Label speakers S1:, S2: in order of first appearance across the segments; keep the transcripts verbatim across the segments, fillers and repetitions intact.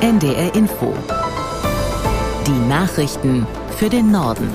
S1: N D R Info. Die Nachrichten für den Norden.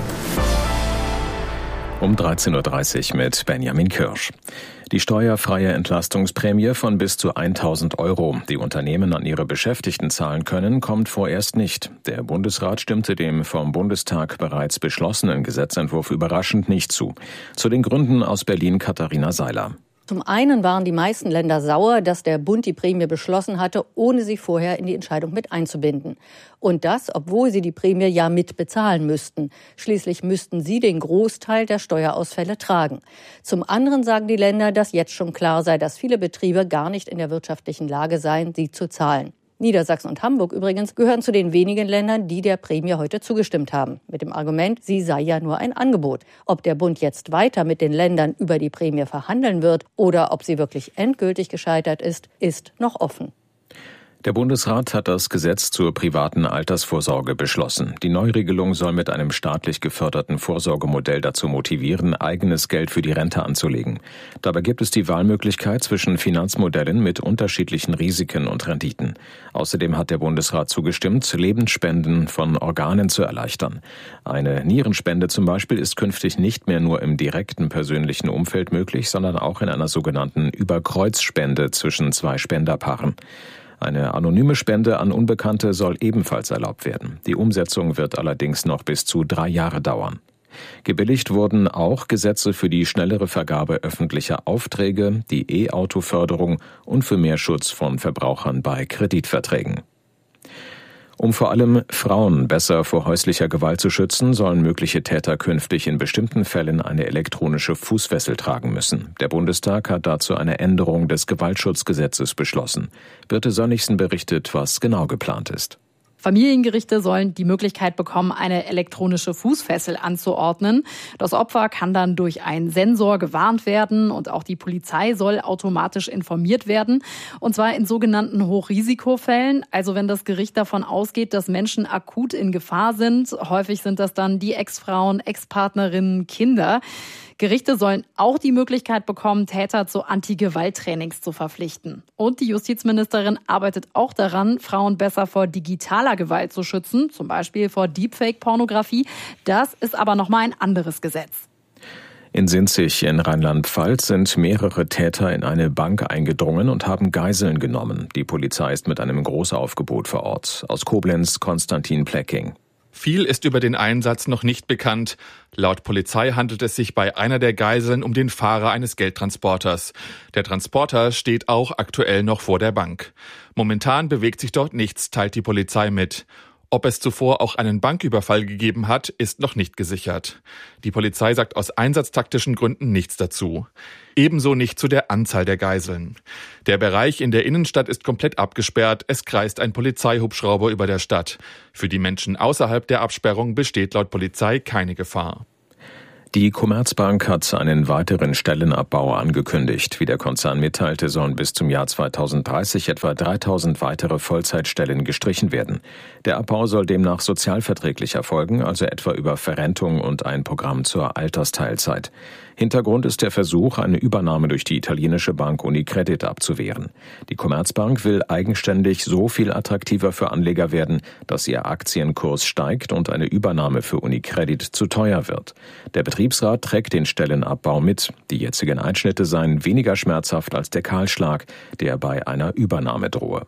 S2: Um dreizehn Uhr dreißig mit Benjamin Kirsch. Die steuerfreie Entlastungsprämie von bis zu tausend Euro, die Unternehmen an ihre Beschäftigten zahlen können, kommt vorerst nicht. Der Bundesrat stimmte dem vom Bundestag bereits beschlossenen Gesetzentwurf überraschend nicht zu. Zu den Gründen aus Berlin Katharina Seiler.
S3: Zum einen waren die meisten Länder sauer, dass der Bund die Prämie beschlossen hatte, ohne sie vorher in die Entscheidung mit einzubinden. Und das, obwohl sie die Prämie ja mit bezahlen müssten. Schließlich müssten sie den Großteil der Steuerausfälle tragen. Zum anderen sagen die Länder, dass jetzt schon klar sei, dass viele Betriebe gar nicht in der wirtschaftlichen Lage seien, sie zu zahlen. Niedersachsen und Hamburg übrigens gehören zu den wenigen Ländern, die der Prämie heute zugestimmt haben. Mit dem Argument, sie sei ja nur ein Angebot. Ob der Bund jetzt weiter mit den Ländern über die Prämie verhandeln wird oder ob sie wirklich endgültig gescheitert ist, ist noch offen.
S2: Der Bundesrat hat das Gesetz zur privaten Altersvorsorge beschlossen. Die Neuregelung soll mit einem staatlich geförderten Vorsorgemodell dazu motivieren, eigenes Geld für die Rente anzulegen. Dabei gibt es die Wahlmöglichkeit zwischen Finanzmodellen mit unterschiedlichen Risiken und Renditen. Außerdem hat der Bundesrat zugestimmt, Lebensspenden von Organen zu erleichtern. Eine Nierenspende zum Beispiel ist künftig nicht mehr nur im direkten persönlichen Umfeld möglich, sondern auch in einer sogenannten Überkreuzspende zwischen zwei Spenderpaaren. Eine anonyme Spende an Unbekannte soll ebenfalls erlaubt werden. Die Umsetzung wird allerdings noch bis zu drei Jahre dauern. Gebilligt wurden auch Gesetze für die schnellere Vergabe öffentlicher Aufträge, die E-Auto-Förderung und für mehr Schutz von Verbrauchern bei Kreditverträgen. Um vor allem Frauen besser vor häuslicher Gewalt zu schützen, sollen mögliche Täter künftig in bestimmten Fällen eine elektronische Fußfessel tragen müssen. Der Bundestag hat dazu eine Änderung des Gewaltschutzgesetzes beschlossen. Birte Sönnigsen berichtet, was genau geplant ist.
S4: Familiengerichte sollen die Möglichkeit bekommen, eine elektronische Fußfessel anzuordnen. Das Opfer kann dann durch einen Sensor gewarnt werden und auch die Polizei soll automatisch informiert werden. Und zwar in sogenannten Hochrisikofällen, also wenn das Gericht davon ausgeht, dass Menschen akut in Gefahr sind. Häufig sind das dann die Ex-Frauen, Ex-Partnerinnen, Kinder. Gerichte sollen auch die Möglichkeit bekommen, Täter zu Anti-Gewalt-Trainings zu verpflichten. Und die Justizministerin arbeitet auch daran, Frauen besser vor digitaler Gewalt zu schützen, zum Beispiel vor Deepfake-Pornografie. Das ist aber nochmal ein anderes Gesetz.
S2: In Sinzig in Rheinland-Pfalz sind mehrere Täter in eine Bank eingedrungen und haben Geiseln genommen. Die Polizei ist mit einem Großaufgebot vor Ort. Aus Koblenz Konstantin Plecking.
S5: Viel ist über den Einsatz noch nicht bekannt. Laut Polizei handelt es sich bei einer der Geiseln um den Fahrer eines Geldtransporters. Der Transporter steht auch aktuell noch vor der Bank. Momentan bewegt sich dort nichts, teilt die Polizei mit. Ob es zuvor auch einen Banküberfall gegeben hat, ist noch nicht gesichert. Die Polizei sagt aus einsatztaktischen Gründen nichts dazu. Ebenso nicht zu der Anzahl der Geiseln. Der Bereich in der Innenstadt ist komplett abgesperrt. Es kreist ein Polizeihubschrauber über der Stadt. Für die Menschen außerhalb der Absperrung besteht laut Polizei keine Gefahr.
S2: Die Commerzbank hat einen weiteren Stellenabbau angekündigt. Wie der Konzern mitteilte, sollen bis zum Jahr zweitausenddreißig etwa dreitausend weitere Vollzeitstellen gestrichen werden. Der Abbau soll demnach sozialverträglich erfolgen, also etwa über Verrentung und ein Programm zur Altersteilzeit. Hintergrund ist der Versuch, eine Übernahme durch die italienische Bank Unicredit abzuwehren. Die Commerzbank will eigenständig so viel attraktiver für Anleger werden, dass ihr Aktienkurs steigt und eine Übernahme für Unicredit zu teuer wird. Der Betriebsrat trägt den Stellenabbau mit. Die jetzigen Einschnitte seien weniger schmerzhaft als der Kahlschlag, der bei einer Übernahme drohe.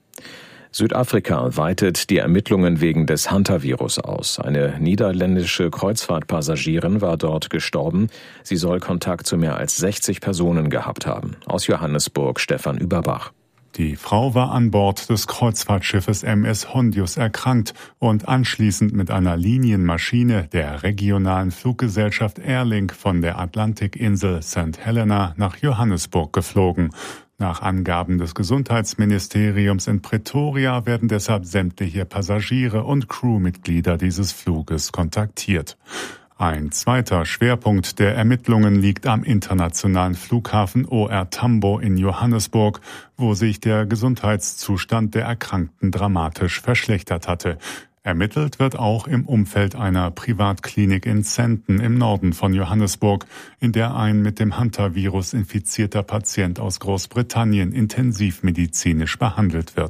S2: Südafrika weitet die Ermittlungen wegen des Hantavirus aus. Eine niederländische Kreuzfahrtpassagierin war dort gestorben. Sie soll Kontakt zu mehr als sechzig Personen gehabt haben. Aus Johannesburg Stefan Überbach.
S6: Die Frau war an Bord des Kreuzfahrtschiffes M S Hondius erkrankt und anschließend mit einer Linienmaschine der regionalen Fluggesellschaft Airlink von der Atlantikinsel Sankt Helena nach Johannesburg geflogen. Nach Angaben des Gesundheitsministeriums in Pretoria werden deshalb sämtliche Passagiere und Crewmitglieder dieses Fluges kontaktiert. Ein zweiter Schwerpunkt der Ermittlungen liegt am internationalen Flughafen O R Tambo in Johannesburg, wo sich der Gesundheitszustand der Erkrankten dramatisch verschlechtert hatte. Ermittelt wird auch im Umfeld einer Privatklinik in Sandton im Norden von Johannesburg, in der ein mit dem Hantavirus infizierter Patient aus Großbritannien intensivmedizinisch behandelt wird.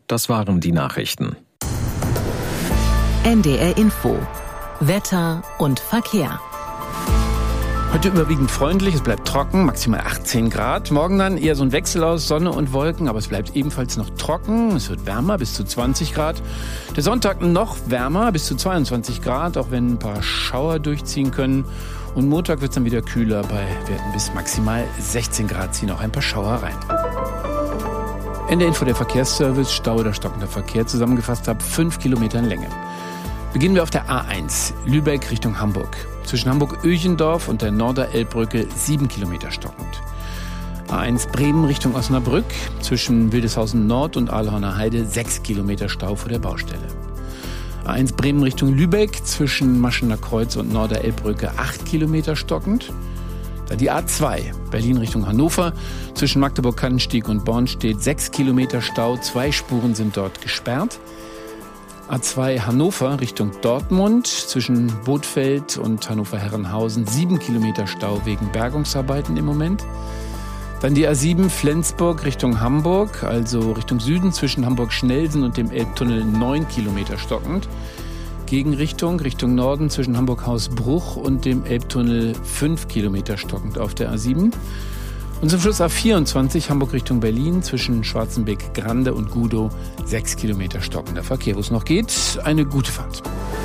S2: Das waren die Nachrichten.
S1: N D R Info. Wetter und Verkehr.
S7: Heute überwiegend freundlich, es bleibt trocken, maximal achtzehn Grad. Morgen dann eher so ein Wechsel aus Sonne und Wolken, aber es bleibt ebenfalls noch trocken. Es wird wärmer, bis zu zwanzig Grad. Der Sonntag noch wärmer, bis zu zweiundzwanzig Grad, auch wenn ein paar Schauer durchziehen können. Und Montag wird es dann wieder kühler, bei Werten bis maximal sechzehn Grad ziehen auch ein paar Schauer rein. Ende Info der Verkehrsservice, Stau oder stockender Verkehr zusammengefasst ab fünf Kilometern Länge. Beginnen wir auf der A eins, Lübeck Richtung Hamburg. Zwischen Hamburg-Öchendorf und der Norderelbbrücke sieben Kilometer stockend. A eins Bremen Richtung Osnabrück. Zwischen Wildeshausen Nord und Ahlhorner Heide sechs Kilometer Stau vor der Baustelle. A eins Bremen Richtung Lübeck. Zwischen Maschener Kreuz und Norderelbbrücke acht Kilometer stockend. Dann die A zwei, Berlin Richtung Hannover. Zwischen Magdeburg-Kannenstieg und Bornstedt sechs Kilometer Stau. Zwei Spuren sind dort gesperrt. A zwei Hannover Richtung Dortmund. Zwischen Bothfeld und Hannover-Herrenhausen sieben Kilometer Stau wegen Bergungsarbeiten im Moment. Dann die A sieben Flensburg Richtung Hamburg, also Richtung Süden zwischen Hamburg-Schnelsen und dem Elbtunnel neun Kilometer stockend. Gegenrichtung, Richtung Norden zwischen Hamburg-Hausbruch und dem Elbtunnel fünf Kilometer stockend auf der A sieben. Und zum Schluss A vierundzwanzig Hamburg Richtung Berlin zwischen Schwarzenbeck-Grande und Gudow sechs Kilometer stockender Verkehr. Wo es noch geht, eine gute Fahrt.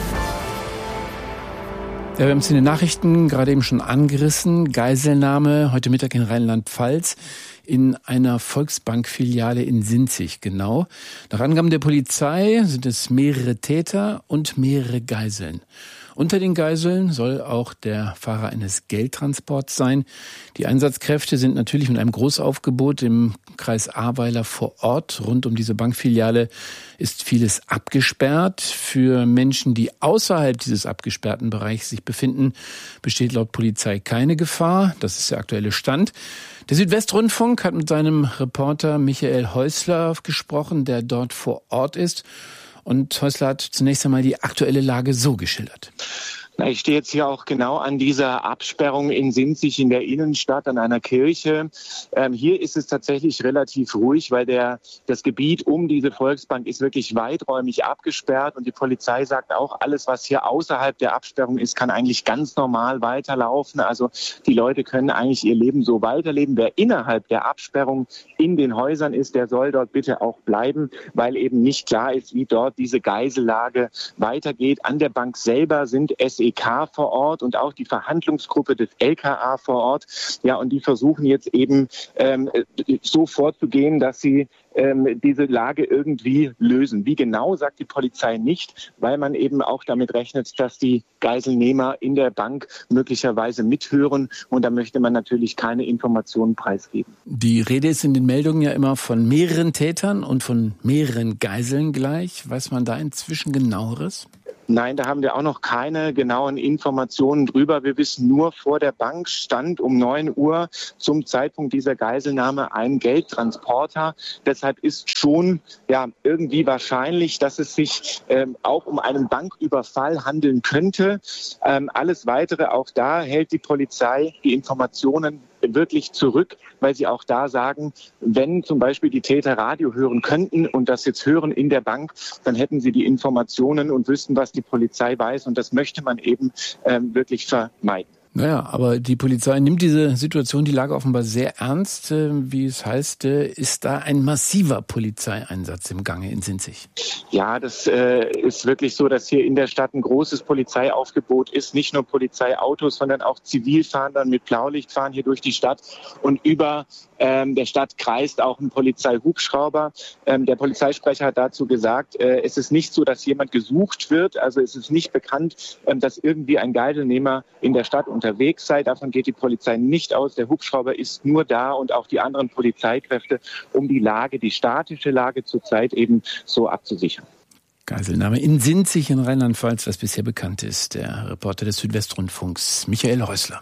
S7: Ja, wir haben es in den Nachrichten gerade eben schon angerissen. Geiselnahme heute Mittag in Rheinland-Pfalz in einer Volksbank-Filiale in Sinzig, genau. Nach Angaben der Polizei sind es mehrere Täter und mehrere Geiseln. Unter den Geiseln soll auch der Fahrer eines Geldtransports sein. Die Einsatzkräfte sind natürlich mit einem Großaufgebot im Kreis Ahrweiler vor Ort. Rund um diese Bankfiliale ist vieles abgesperrt. Für Menschen, die außerhalb dieses abgesperrten Bereichs sich befinden, besteht laut Polizei keine Gefahr. Das ist der aktuelle Stand. Der Südwestrundfunk hat mit seinem Reporter Michael Häusler gesprochen, der dort vor Ort ist. Und Häusler hat zunächst einmal die aktuelle Lage so geschildert.
S8: Na, ich stehe jetzt hier auch genau an dieser Absperrung in Sinzig in der Innenstadt an einer Kirche. Ähm, hier ist es tatsächlich relativ ruhig, weil der, das Gebiet um diese Volksbank ist wirklich weiträumig abgesperrt. Und die Polizei sagt auch, alles, was hier außerhalb der Absperrung ist, kann eigentlich ganz normal weiterlaufen. Also die Leute können eigentlich ihr Leben so weiterleben. Wer innerhalb der Absperrung in den Häusern ist, der soll dort bitte auch bleiben, weil eben nicht klar ist, wie dort diese Geisellage weitergeht. An der Bank selber sind S E K vor Ort und auch die Verhandlungsgruppe des L K A vor Ort. Ja, und die versuchen jetzt eben ähm, so vorzugehen, dass sie ähm, diese Lage irgendwie lösen. Wie genau, sagt die Polizei nicht, weil man eben auch damit rechnet, dass die Geiselnehmer in der Bank möglicherweise mithören. Und da möchte man natürlich keine Informationen preisgeben.
S7: Die Rede ist in den Meldungen ja immer von mehreren Tätern und von mehreren Geiseln gleich. Weiß man da inzwischen Genaueres?
S8: Nein, da haben wir auch noch keine genauen Informationen drüber. Wir wissen nur, vor der Bank stand um neun Uhr zum Zeitpunkt dieser Geiselnahme ein Geldtransporter. Deshalb ist schon ja irgendwie wahrscheinlich, dass es sich ähm, auch um einen Banküberfall handeln könnte. Ähm, alles Weitere, auch da hält die Polizei die Informationen wirklich zurück, weil sie auch da sagen, wenn zum Beispiel die Täter Radio hören könnten und das jetzt hören in der Bank, dann hätten sie die Informationen und wüssten, was die Polizei weiß. Und das möchte man eben ähm, wirklich vermeiden.
S7: Naja, aber die Polizei nimmt diese Situation, die Lage offenbar sehr ernst. Wie es heißt, ist da ein massiver Polizeieinsatz im Gange in Sinzig.
S8: Ja, das äh, ist wirklich so, dass hier in der Stadt ein großes Polizeiaufgebot ist. Nicht nur Polizeiautos, sondern auch Zivilfahndern mit Blaulicht fahren hier durch die Stadt. Und über ähm, der Stadt kreist auch ein Polizeihubschrauber. Ähm, der Polizeisprecher hat dazu gesagt, äh, es ist nicht so, dass jemand gesucht wird. Also es ist nicht bekannt, äh, dass irgendwie ein Geiselnehmer in der Stadt unterwegs sei. Davon geht die Polizei nicht aus. Der Hubschrauber ist nur da und auch die anderen Polizeikräfte, um die Lage, die statische Lage zurzeit eben so abzusichern.
S7: Geiselnahme in Sinzig in Rheinland-Pfalz, was bisher bekannt ist. Der Reporter des Südwestrundfunks, Michael Häusler.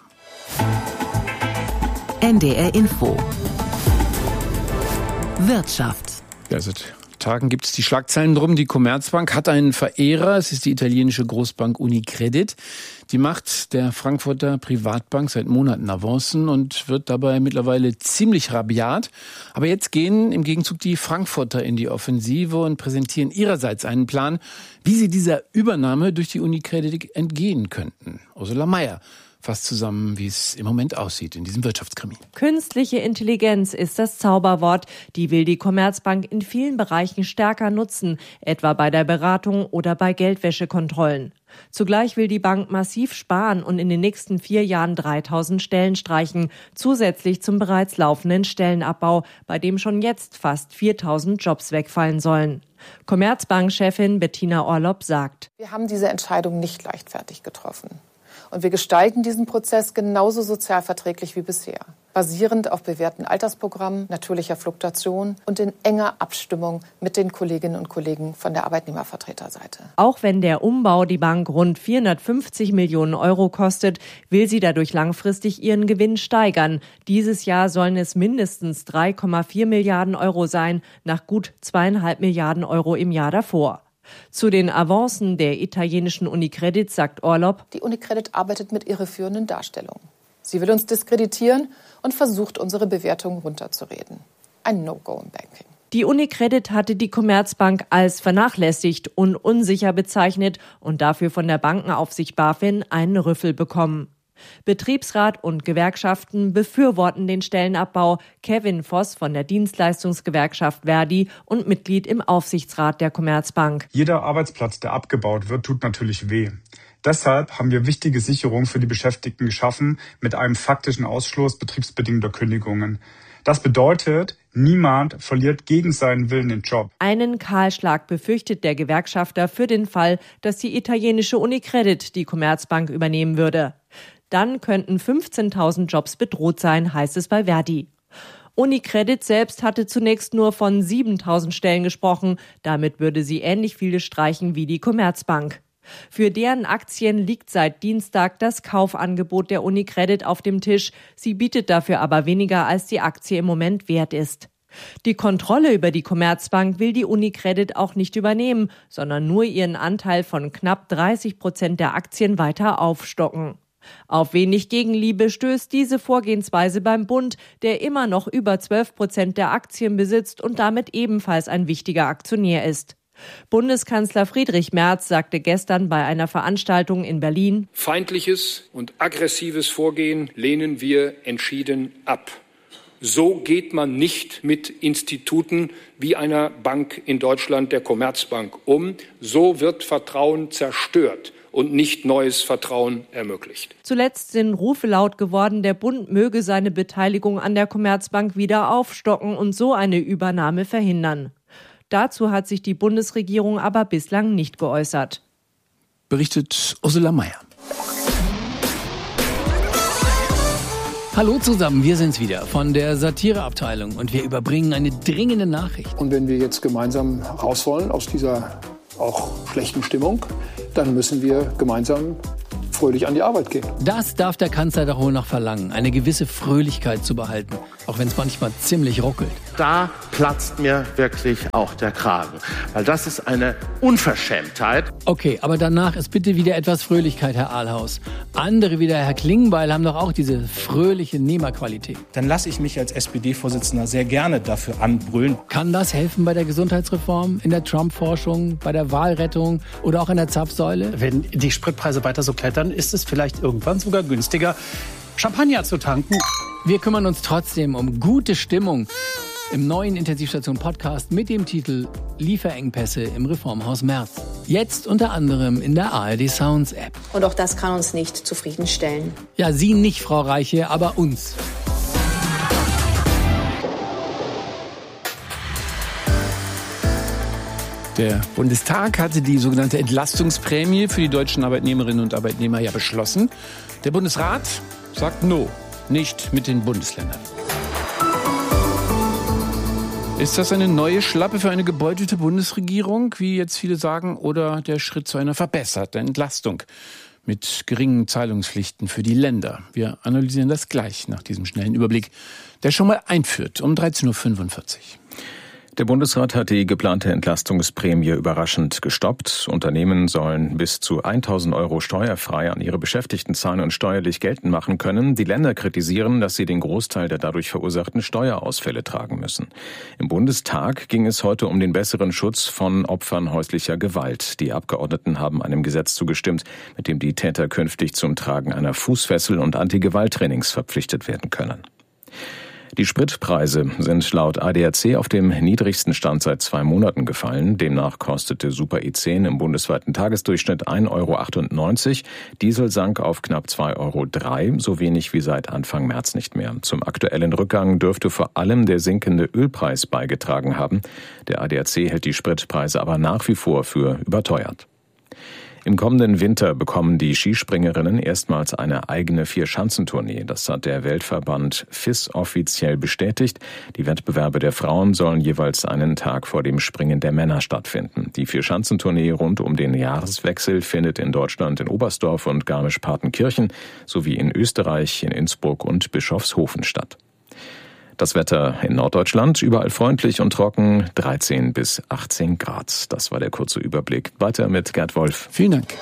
S1: N D R Info. Wirtschaft.
S7: Ja, seit Tagen gibt es die Schlagzeilen drum. Die Commerzbank hat einen Verehrer. Es ist die italienische Großbank Unicredit. Die macht der Frankfurter Privatbank seit Monaten Avancen und wird dabei mittlerweile ziemlich rabiat. Aber jetzt gehen im Gegenzug die Frankfurter in die Offensive und präsentieren ihrerseits einen Plan, wie sie dieser Übernahme durch die Unicredit entgehen könnten. Ursula Meier fasst zusammen, wie es im Moment aussieht in diesem Wirtschaftskrimi.
S9: Künstliche Intelligenz ist das Zauberwort. Die will die Commerzbank in vielen Bereichen stärker nutzen, etwa bei der Beratung oder bei Geldwäschekontrollen. Zugleich will die Bank massiv sparen und in den nächsten vier Jahren dreitausend Stellen streichen, zusätzlich zum bereits laufenden Stellenabbau, bei dem schon jetzt fast viertausend Jobs wegfallen sollen. Commerzbank-Chefin Bettina Orlopp sagt:
S10: Wir haben diese Entscheidung nicht leichtfertig getroffen. Und wir gestalten diesen Prozess genauso sozialverträglich wie bisher, basierend auf bewährten Altersprogrammen, natürlicher Fluktuation und in enger Abstimmung mit den Kolleginnen und Kollegen von der Arbeitnehmervertreterseite.
S9: Auch wenn der Umbau die Bank rund vierhundertfünfzig Millionen Euro kostet, will sie dadurch langfristig ihren Gewinn steigern. Dieses Jahr sollen es mindestens drei Komma vier Milliarden Euro sein, nach gut zweieinhalb Milliarden Euro im Jahr davor. Zu den Avancen der italienischen Unicredit sagt Orlopp:
S10: Die Unicredit arbeitet mit irreführenden Darstellungen. Sie will uns diskreditieren und versucht, unsere Bewertung runterzureden. Ein No-Go im Banking.
S9: Die Unicredit hatte die Commerzbank als vernachlässigt und unsicher bezeichnet und dafür von der Bankenaufsicht BaFin einen Rüffel bekommen. Betriebsrat und Gewerkschaften befürworten den Stellenabbau. Kevin Voss von der Dienstleistungsgewerkschaft Verdi und Mitglied im Aufsichtsrat der Commerzbank.
S11: Jeder Arbeitsplatz, der abgebaut wird, tut natürlich weh. Deshalb haben wir wichtige Sicherungen für die Beschäftigten geschaffen mit einem faktischen Ausschluss betriebsbedingter Kündigungen. Das bedeutet, niemand verliert gegen seinen Willen den Job.
S9: Einen Kahlschlag befürchtet der Gewerkschafter für den Fall, dass die italienische Unicredit die Commerzbank übernehmen würde. Dann könnten fünfzehntausend Jobs bedroht sein, heißt es bei Verdi. Unicredit selbst hatte zunächst nur von siebentausend Stellen gesprochen. Damit würde sie ähnlich viele streichen wie die Commerzbank. Für deren Aktien liegt seit Dienstag das Kaufangebot der Unicredit auf dem Tisch. Sie bietet dafür aber weniger, als die Aktie im Moment wert ist. Die Kontrolle über die Commerzbank will die Unicredit auch nicht übernehmen, sondern nur ihren Anteil von knapp dreißig Prozent der Aktien weiter aufstocken. Auf wenig Gegenliebe stößt diese Vorgehensweise beim Bund, der immer noch über zwölf Prozent der Aktien besitzt und damit ebenfalls ein wichtiger Aktionär ist. Bundeskanzler Friedrich Merz sagte gestern bei einer Veranstaltung in Berlin:
S12: Feindliches und aggressives Vorgehen lehnen wir entschieden ab. So geht man nicht mit Instituten wie einer Bank in Deutschland, der Commerzbank, um. So wird Vertrauen zerstört und nicht neues Vertrauen ermöglicht.
S9: Zuletzt sind Rufe laut geworden, der Bund möge seine Beteiligung an der Commerzbank wieder aufstocken und so eine Übernahme verhindern. Dazu hat sich die Bundesregierung aber bislang nicht geäußert.
S7: Berichtet Ursula Meier. Hallo zusammen, wir sind's wieder von der Satireabteilung und wir überbringen eine dringende Nachricht.
S13: Und wenn wir jetzt gemeinsam raus wollen aus dieser auch schlechten Stimmung, dann müssen wir gemeinsam fröhlich an die Arbeit gehen.
S7: Das darf der Kanzler doch wohl noch verlangen, eine gewisse Fröhlichkeit zu behalten, auch wenn es manchmal ziemlich ruckelt.
S14: Da platzt mir wirklich auch der Kragen, weil das ist eine Unverschämtheit.
S7: Okay, aber danach ist bitte wieder etwas Fröhlichkeit, Herr Ahlhaus. Andere wie der Herr Klingbeil haben doch auch diese fröhliche Nehmerqualität.
S15: Dann lasse ich mich als S P D-Vorsitzender sehr gerne dafür anbrüllen.
S7: Kann das helfen bei der Gesundheitsreform, in der Trump-Forschung, bei der Wahlrettung oder auch in der Zapfsäule?
S15: Wenn die Spritpreise weiter so klettern, ist es vielleicht irgendwann sogar günstiger, Champagner zu tanken.
S7: Wir kümmern uns trotzdem um gute Stimmung im neuen Intensivstation-Podcast mit dem Titel Lieferengpässe im Reformhaus Merz. Jetzt unter anderem in der A R D Sounds App.
S16: Und auch das kann uns nicht zufriedenstellen.
S7: Ja, Sie nicht, Frau Reiche, aber uns. Der Bundestag hatte die sogenannte Entlastungsprämie für die deutschen Arbeitnehmerinnen und Arbeitnehmer ja beschlossen. Der Bundesrat sagt no, nicht mit den Bundesländern. Ist das eine neue Schlappe für eine gebeutelte Bundesregierung, wie jetzt viele sagen, oder der Schritt zu einer verbesserten Entlastung mit geringen Zahlungspflichten für die Länder? Wir analysieren das gleich nach diesem schnellen Überblick, der schon mal einführt um dreizehn Uhr fünfundvierzig.
S2: Der Bundesrat hat die geplante Entlastungsprämie überraschend gestoppt. Unternehmen sollen bis zu tausend Euro steuerfrei an ihre Beschäftigten zahlen und steuerlich geltend machen können. Die Länder kritisieren, dass sie den Großteil der dadurch verursachten Steuerausfälle tragen müssen. Im Bundestag ging es heute um den besseren Schutz von Opfern häuslicher Gewalt. Die Abgeordneten haben einem Gesetz zugestimmt, mit dem die Täter künftig zum Tragen einer Fußfessel und Anti-Gewalt-Trainings verpflichtet werden können. Die Spritpreise sind laut A D A C auf dem niedrigsten Stand seit zwei Monaten gefallen. Demnach kostete Super E zehn im bundesweiten Tagesdurchschnitt ein Euro achtundneunzig. Diesel sank auf knapp zwei Euro drei, so wenig wie seit Anfang März nicht mehr. Zum aktuellen Rückgang dürfte vor allem der sinkende Ölpreis beigetragen haben. Der A D A C hält die Spritpreise aber nach wie vor für überteuert. Im kommenden Winter bekommen die Skispringerinnen erstmals eine eigene Vier-Schanzentournee. Das hat der Weltverband F I S offiziell bestätigt. Die Wettbewerbe der Frauen sollen jeweils einen Tag vor dem Springen der Männer stattfinden. Die Vier-Schanzentournee rund um den Jahreswechsel findet in Deutschland in Oberstdorf und Garmisch-Partenkirchen sowie in Österreich, in Innsbruck und Bischofshofen statt. Das Wetter in Norddeutschland überall freundlich und trocken, dreizehn bis achtzehn Grad. Das war der kurze Überblick. Weiter mit Gerd Wolf.
S7: Vielen Dank.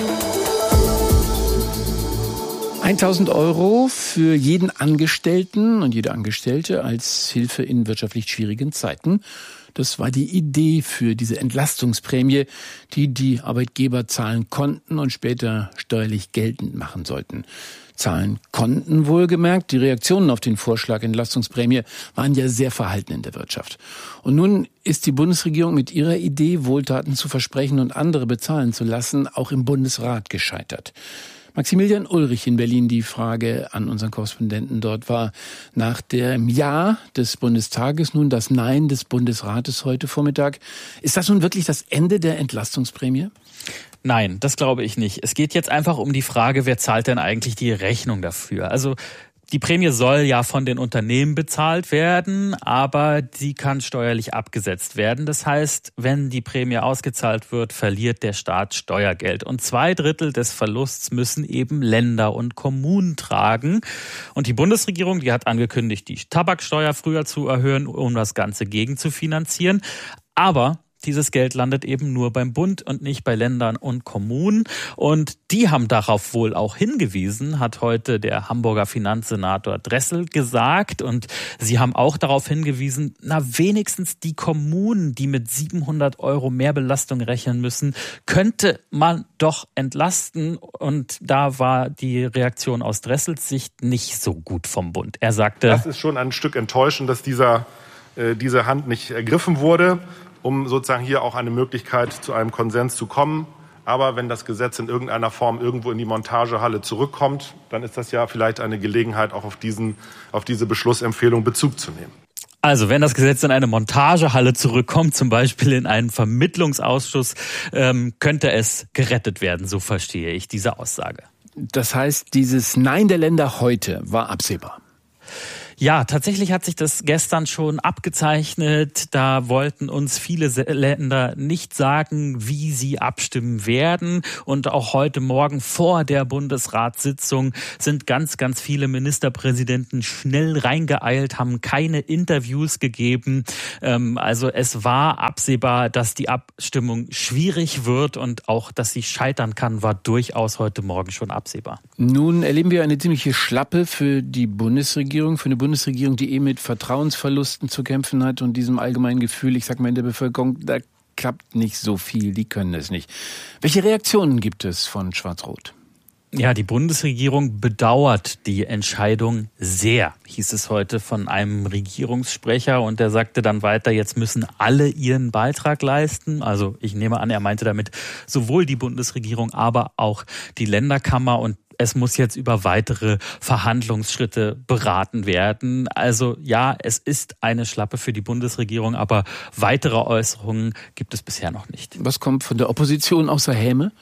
S7: tausend Euro für jeden Angestellten und jede Angestellte als Hilfe in wirtschaftlich schwierigen Zeiten. Das war die Idee für diese Entlastungsprämie, die die Arbeitgeber zahlen konnten und später steuerlich geltend machen sollten. Zahlen konnten wohlgemerkt. Die Reaktionen auf den Vorschlag Entlastungsprämie waren ja sehr verhalten in der Wirtschaft. Und nun ist die Bundesregierung mit ihrer Idee, Wohltaten zu versprechen und andere bezahlen zu lassen, auch im Bundesrat gescheitert. Maximilian Ulrich in Berlin, die Frage an unseren Korrespondenten dort war, nach dem Ja des Bundestages nun das Nein des Bundesrates heute Vormittag. Ist das nun wirklich das Ende der Entlastungsprämie?
S17: Nein, das glaube ich nicht. Es geht jetzt einfach um die Frage, wer zahlt denn eigentlich die Rechnung dafür? Also die Prämie soll ja von den Unternehmen bezahlt werden, aber sie kann steuerlich abgesetzt werden. Das heißt, wenn die Prämie ausgezahlt wird, verliert der Staat Steuergeld. Und zwei Drittel des Verlusts müssen eben Länder und Kommunen tragen. Und die Bundesregierung, die hat angekündigt, die Tabaksteuer früher zu erhöhen, um das Ganze gegenzufinanzieren. Aber dieses Geld landet eben nur beim Bund und nicht bei Ländern und Kommunen. Und die haben darauf wohl auch hingewiesen, hat heute der Hamburger Finanzsenator Dressel gesagt. Und sie haben auch darauf hingewiesen, na wenigstens die Kommunen, die mit siebenhundert Euro Mehrbelastung rechnen müssen, könnte man doch entlasten. Und da war die Reaktion aus Dressels Sicht nicht so gut vom Bund. Er sagte,
S18: das ist schon ein Stück enttäuschend, dass dieser, äh, diese Hand nicht ergriffen wurde, um sozusagen hier auch eine Möglichkeit zu einem Konsens zu kommen. Aber wenn das Gesetz in irgendeiner Form irgendwo in die Montagehalle zurückkommt, dann ist das ja vielleicht eine Gelegenheit, auch auf diesen, auf diese Beschlussempfehlung Bezug zu nehmen.
S17: Also wenn das Gesetz in eine Montagehalle zurückkommt, zum Beispiel in einen Vermittlungsausschuss, ähm, könnte es gerettet werden, so verstehe ich diese Aussage.
S7: Das heißt, dieses Nein der Länder heute war absehbar.
S17: Ja, tatsächlich hat sich das gestern schon abgezeichnet. Da wollten uns viele Länder nicht sagen, wie sie abstimmen werden. Und auch heute Morgen vor der Bundesratssitzung sind ganz, ganz viele Ministerpräsidenten schnell reingeeilt, haben keine Interviews gegeben. Also es war absehbar, dass die Abstimmung schwierig wird und auch, dass sie scheitern kann, war durchaus heute Morgen schon absehbar.
S7: Nun erleben wir eine ziemliche Schlappe für die Bundesregierung, für eine Bundesregierung, Bundesregierung, die eh mit Vertrauensverlusten zu kämpfen hat und diesem allgemeinen Gefühl, ich sag mal in der Bevölkerung, da klappt nicht so viel, die können es nicht. Welche Reaktionen gibt es von Schwarz-Rot?
S17: Ja, die Bundesregierung bedauert die Entscheidung sehr, hieß es heute von einem Regierungssprecher. Und der sagte dann weiter, jetzt müssen alle ihren Beitrag leisten. Also ich nehme an, er meinte damit sowohl die Bundesregierung, aber auch die Länderkammer. Und es muss jetzt über weitere Verhandlungsschritte beraten werden. Also ja, es ist eine Schlappe für die Bundesregierung, aber weitere Äußerungen gibt es bisher noch nicht.
S7: Was kommt von der Opposition außer Häme?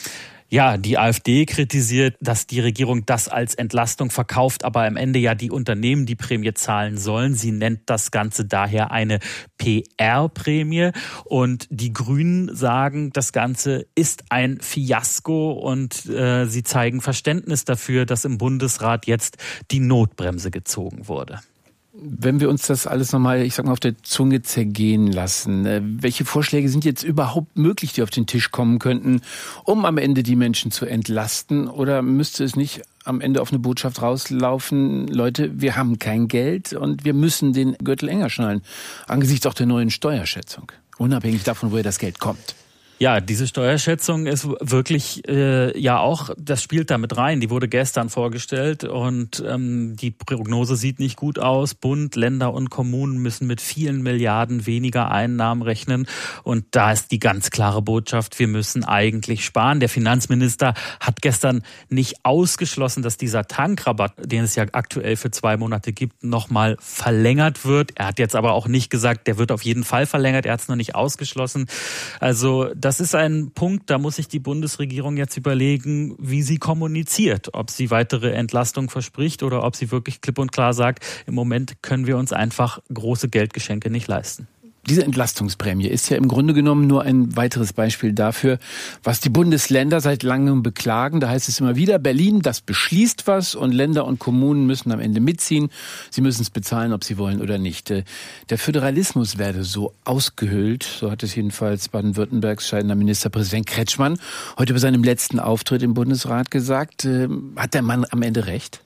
S17: Ja, die AfD kritisiert, dass die Regierung das als Entlastung verkauft, aber am Ende ja die Unternehmen die Prämie zahlen sollen. Sie nennt das Ganze daher eine P R-Prämie. Und die Grünen sagen, das Ganze ist ein Fiasko und äh, sie zeigen Verständnis dafür, dass im Bundesrat jetzt die Notbremse gezogen wurde.
S7: Wenn wir uns das alles nochmal, ich sag mal, auf der Zunge zergehen lassen, welche Vorschläge sind jetzt überhaupt möglich, die auf den Tisch kommen könnten, um am Ende die Menschen zu entlasten? Oder müsste es nicht am Ende auf eine Botschaft rauslaufen, Leute, wir haben kein Geld und wir müssen den Gürtel enger schnallen, angesichts auch der neuen Steuerschätzung, unabhängig davon, woher das Geld kommt?
S17: Ja, diese Steuerschätzung ist wirklich äh, ja auch, das spielt da mit rein. Die wurde gestern vorgestellt und ähm, die Prognose sieht nicht gut aus. Bund, Länder und Kommunen müssen mit vielen Milliarden weniger Einnahmen rechnen. Und da ist die ganz klare Botschaft, wir müssen eigentlich sparen. Der Finanzminister hat gestern nicht ausgeschlossen, dass dieser Tankrabatt, den es ja aktuell für zwei Monate gibt, nochmal verlängert wird. Er hat jetzt aber auch nicht gesagt, der wird auf jeden Fall verlängert. Er hat es noch nicht ausgeschlossen. Also das ist ein Punkt, da muss sich die Bundesregierung jetzt überlegen, wie sie kommuniziert, ob sie weitere Entlastung verspricht oder ob sie wirklich klipp und klar sagt, im Moment können wir uns einfach große Geldgeschenke nicht leisten.
S7: Diese Entlastungsprämie ist ja im Grunde genommen nur ein weiteres Beispiel dafür, was die Bundesländer seit langem beklagen. Da heißt es immer wieder, Berlin, das beschließt was und Länder und Kommunen müssen am Ende mitziehen. Sie müssen es bezahlen, ob sie wollen oder nicht. Der Föderalismus werde so ausgehöhlt, so hat es jedenfalls Baden-Württembergs scheidender Ministerpräsident Kretschmann heute bei seinem letzten Auftritt im Bundesrat gesagt. Hat der Mann am Ende recht?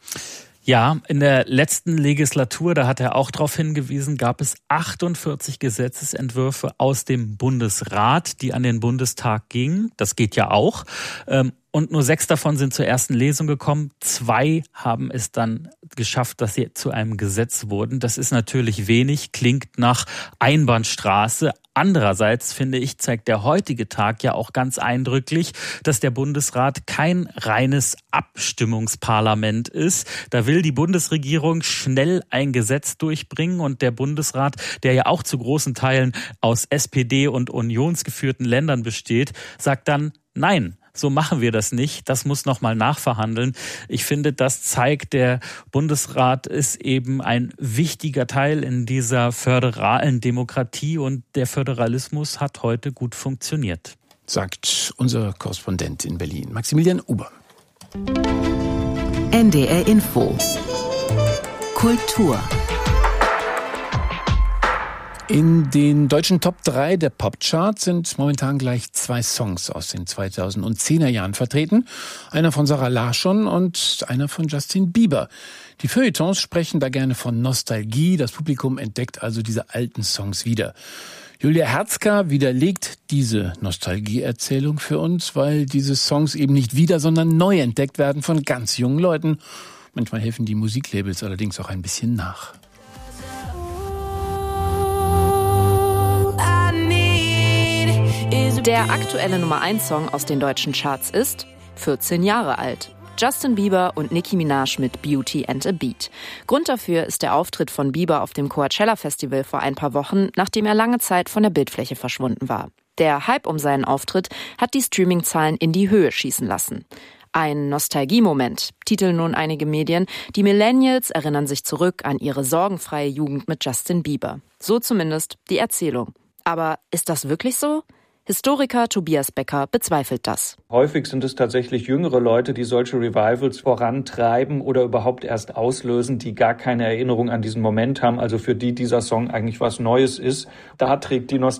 S17: Ja, in der letzten Legislatur, da hat er auch darauf hingewiesen, gab es achtundvierzig Gesetzesentwürfe aus dem Bundesrat, die an den Bundestag gingen. Das geht ja auch. Und nur sechs davon sind zur ersten Lesung gekommen. Zwei haben es dann geschafft, dass sie zu einem Gesetz wurden. Das ist natürlich wenig, klingt nach Einbahnstraße. Andererseits, finde ich, zeigt der heutige Tag ja auch ganz eindrücklich, dass der Bundesrat kein reines Abstimmungsparlament ist. Da will die Bundesregierung schnell ein Gesetz durchbringen und der Bundesrat, der ja auch zu großen Teilen aus S P D und unionsgeführten Ländern besteht, sagt dann Nein. So machen wir das nicht. Das muss nochmal nachverhandeln. Ich finde, das zeigt, der Bundesrat ist eben ein wichtiger Teil in dieser föderalen Demokratie und der Föderalismus hat heute gut funktioniert.
S7: Sagt unser Korrespondent in Berlin, Maximilian Uber.
S1: N D R Info. Kultur.
S7: In den deutschen Top drei der Popcharts sind momentan gleich zwei Songs aus den zweitausendzehner Jahren vertreten. Einer von Sarah Larsson und einer von Justin Bieber. Die Feuilletons sprechen da gerne von Nostalgie. Das Publikum entdeckt also diese alten Songs wieder. Julia Herzka widerlegt diese Nostalgieerzählung für uns, weil diese Songs eben nicht wieder, sondern neu entdeckt werden von ganz jungen Leuten. Manchmal helfen die Musiklabels allerdings auch ein bisschen nach.
S19: Der aktuelle Nummer eins Song aus den deutschen Charts ist vierzehn Jahre alt. Justin Bieber und Nicki Minaj mit Beauty and a Beat. Grund dafür ist der Auftritt von Bieber auf dem Coachella Festival vor ein paar Wochen, nachdem er lange Zeit von der Bildfläche verschwunden war. Der Hype um seinen Auftritt hat die Streaming-Zahlen in die Höhe schießen lassen. Ein Nostalgie-Moment, titeln nun einige Medien. Die Millennials erinnern sich zurück an ihre sorgenfreie Jugend mit Justin Bieber. So zumindest die Erzählung. Aber ist das wirklich so? Historiker Tobias Becker bezweifelt das.
S20: Häufig sind es tatsächlich jüngere Leute, die solche Revivals vorantreiben oder überhaupt erst auslösen, die gar keine Erinnerung an diesen Moment haben, also für die dieser Song eigentlich was Neues ist. Da trägt die Nostalgie